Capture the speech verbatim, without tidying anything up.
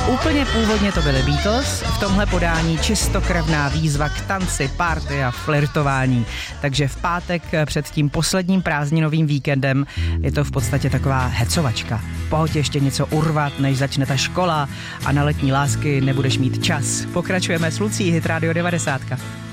Úplně původně to byly Beatles, v tomhle podání čistokrevná výzva k tanci, party a flirtování. Takže v pátek před tím posledním prázdninovým víkendem je to v podstatě taková hecovačka. Pojď ještě něco urvat, než začne ta škola a na letní lásky nebudeš mít čas. Pokračujeme s Lucí, Hit Radio devadesát.